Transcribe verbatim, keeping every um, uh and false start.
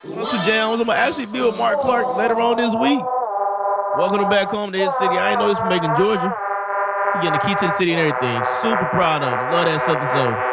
Once to jams. I'm gonna actually be with Mark Clark later on this week. Welcome back home to his city. I ain't know this from Macon, Georgia. He getting the key to the city and everything. Super proud of him. Love that Southern Soul.